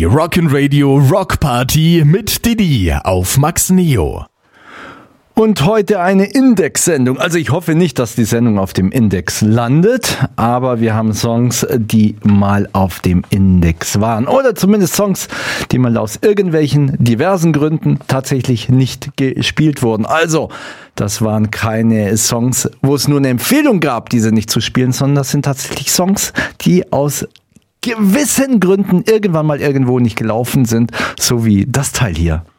Die Rockin' Radio Rock Party mit Didi auf Max Neo. Und heute eine Index-Sendung. Also ich hoffe nicht, dass die Sendung auf dem Index landet, aber wir haben Songs, die mal auf dem Index waren. Oder zumindest Songs, die mal aus irgendwelchen diversen Gründen tatsächlich nicht gespielt wurden. Also, das waren keine Songs, wo es nur eine Empfehlung gab, diese nicht zu spielen, sondern das sind tatsächlich Songs, die aus gewissen Gründen irgendwann mal irgendwo nicht gelaufen sind, so wie das Teil hier.